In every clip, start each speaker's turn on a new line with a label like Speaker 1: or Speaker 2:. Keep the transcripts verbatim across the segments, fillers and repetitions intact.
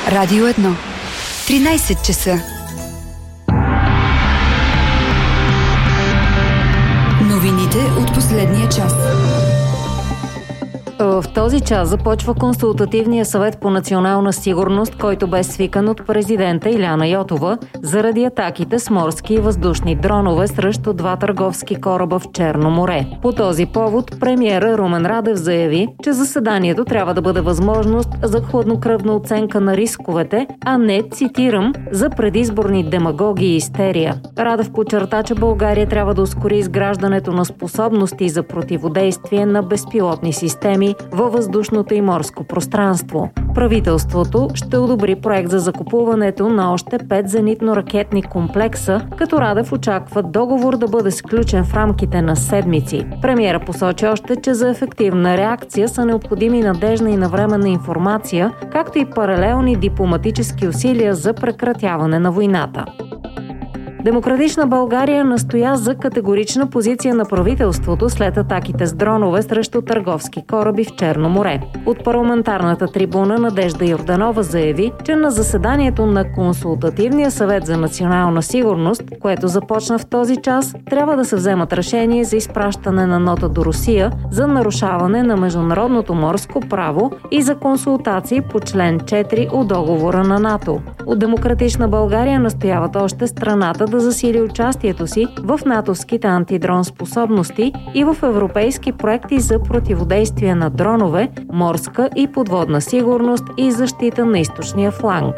Speaker 1: Радио едно. тринайсет часа. Новините от последния час.
Speaker 2: В този час започва Консултативния съвет по национална сигурност, който бе свикан от президента Иляна Йотова заради атаките с морски и въздушни дронове срещу два търговски кораба в Черно море. По този повод премиера Румен Радев заяви, че заседанието трябва да бъде възможност за хладнокръвна оценка на рисковете, а не, цитирам, за предизборни демагогии и истерия. Радев подчерта, че България трябва да ускори изграждането на способности за противодействие на безпилотни системи във въздушното и морско пространство. Правителството ще одобри проект за закупуването на още пет зенитно-ракетни комплекса, като Радев очаква договор да бъде сключен в рамките на седмици. Премиера посочи още, че за ефективна реакция са необходими надежна и навременна информация, както и паралелни дипломатически усилия за прекратяване на войната. Демократична България настоя за категорична позиция на правителството след атаките с дронове срещу търговски кораби в Черно море. От парламентарната трибуна Надежда Йорданова заяви, че на заседанието на Консултативния съвет за национална сигурност, което започна в този час, трябва да се вземат решение за изпращане на нота до Русия за нарушаване на международното морско право и за консултации по член четири от договора на НАТО. От Демократична България настояват още страната да засили участието си в натовските антидрон способности и в европейски проекти за противодействие на дронове, морска и подводна сигурност и защита на източния фланг.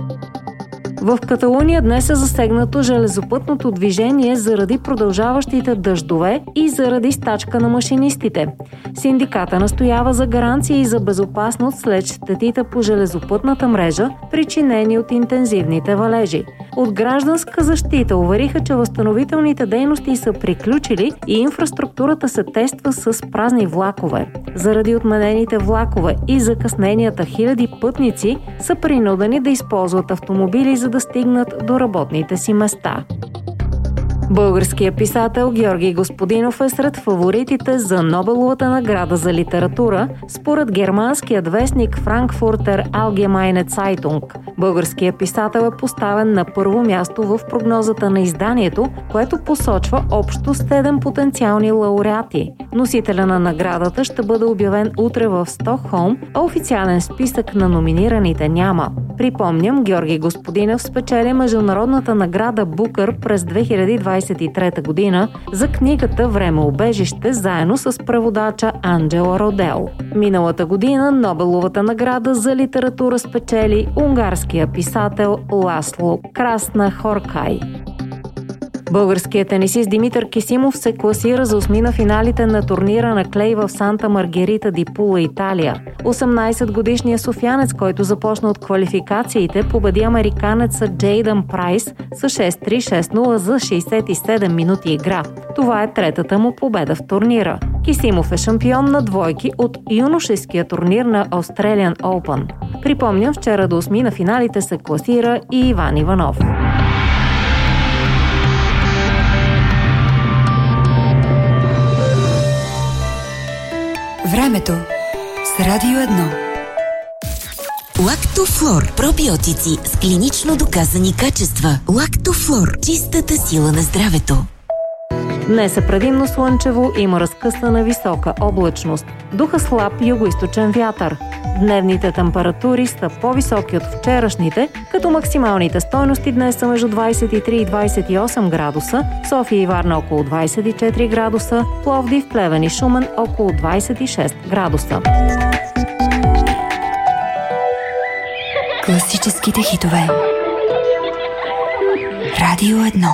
Speaker 2: В Каталуния днес е засегнато железопътното движение заради продължаващите дъждове и заради стачка на машинистите. Синдиката настоява за гаранции за безопасност след щетите по железопътната мрежа, причинени от интензивните валежи. От гражданска защита увериха, че възстановителните дейности са приключили и инфраструктурата се тества с празни влакове. Заради отменените влакове и закъсненията хиляди пътници са принудени да използват автомобили, за да стигнат до работните си места. Българският писател Георги Господинов е сред фаворитите за Нобеловата награда за литература, според германският вестник Frankfurter Allgemeine Zeitung. Българският писател е поставен на първо място в прогнозата на изданието, което посочва общо седем потенциални лауреати. Носителя на наградата ще бъде обявен утре в Стокхолм, а официален списък на номинираните няма. Припомням, Георги Господинов спечели международната награда Букър през две хиляди двадесет и трета година за книгата "Времеубежище" заедно с преводача Анджела Родел. Миналата година Нобеловата награда за литература спечели унгарския писател Ласло Краснахоркай. Българският тенисист Димитър Кисимов се класира за осмина финалите на турнира на клей в Санта Маргерита ди Пула, Италия. осемнадесетгодишният софиянец, който започна от квалификациите, победи американеца Джейдън Прайс с шест три шест нула за шейсет и седем минути игра. Това е третата му победа в турнира. Кисимов е шампион на двойки от юношеския турнир на Australian Open. Припомням, вчера до осмина финалите се класира и Иван Иванов.
Speaker 1: Времето с Радио едно.
Speaker 3: Лактофлор. Пробиотици с клинично доказани качества. Лактофлор. Чистата сила на здравето.
Speaker 2: Днес е предимно слънчево, има разкъсана висока облачност. Духа слаб югоизточен вятър. Дневните температури са по-високи от вчерашните, като максималните стойности днес са между двадесет и три и двадесет и осем градуса, София и Варна около двадесет и четири градуса, Пловдив, Плевен и Шумен около двадесет и шест градуса.
Speaker 1: Класическите хитове. Радио едно.